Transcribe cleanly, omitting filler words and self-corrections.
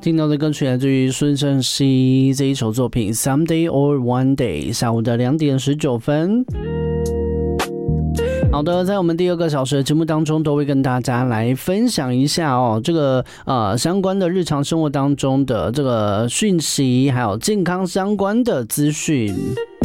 听到的歌曲来自于孙盛希这一首作品 Someday or One Day， 下午的2点19分。好的，在我们第2个小时的节目当中，都会跟大家来分享一下这个相关的日常生活当中的这个讯息，还有健康相关的资讯。